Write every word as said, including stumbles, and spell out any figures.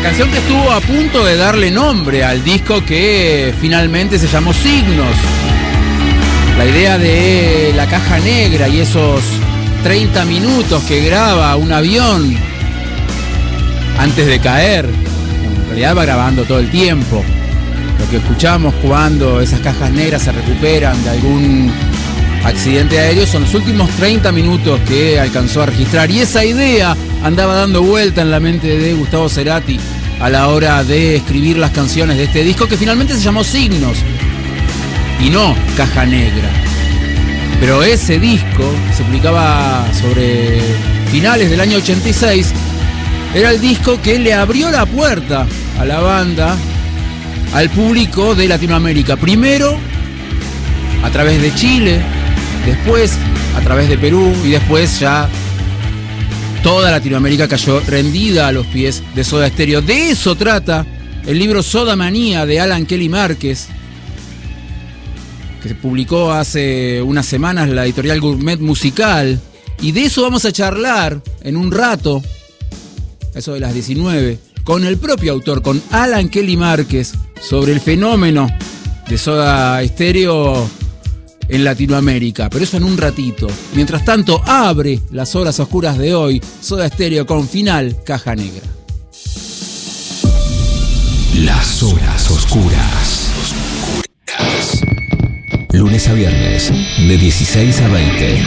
canción que estuvo a punto de darle nombre al disco que finalmente se llamó Signos. La idea de la caja negra y esos treinta minutos que graba un avión antes de caer. En realidad va grabando todo el tiempo. Lo que escuchamos cuando esas cajas negras se recuperan de algún accidente aéreo son los últimos treinta minutos que alcanzó a registrar. Y esa idea andaba dando vuelta en la mente de Gustavo Cerati a la hora de escribir las canciones de este disco, que finalmente se llamó Signos y no Caja Negra. Pero ese disco, que se publicaba sobre finales del año ochenta y seis, era el disco que le abrió la puerta a la banda, al público de Latinoamérica. Primero a través de Chile, después a través de Perú y después ya toda Latinoamérica cayó rendida a los pies de Soda Stereo. De eso trata el libro Soda Manía de Alan Kelly Márquez, que se publicó hace unas semanas la editorial Gourmet Musical. Y de eso vamos a charlar en un rato, eso de las diecinueve, con el propio autor, con Alan Kelly Márquez, sobre el fenómeno de Soda Stereo en Latinoamérica, pero eso en un ratito. Mientras tanto, abre las horas oscuras de hoy Soda Stereo con Final Caja Negra. Las horas oscuras. Lunes a viernes, de dieciséis a veinte.